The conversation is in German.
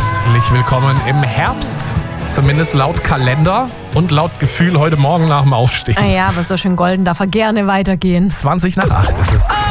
Herzlich willkommen im Herbst. Zumindest laut Kalender und laut Gefühl heute Morgen nach dem Aufstehen. Ja, aber so schön golden darf er gerne weitergehen. 20 nach 8 ist es.